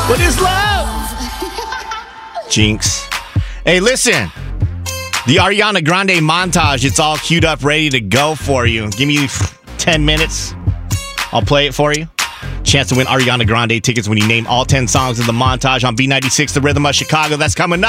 What is love? Jinx. Hey, listen. The Ariana Grande montage, it's all queued up, ready to go for you. Give me 10 minutes. I'll play it for you. Chance to win Ariana Grande tickets when you name all 10 songs in the montage on B96, the Rhythm of Chicago. That's coming up.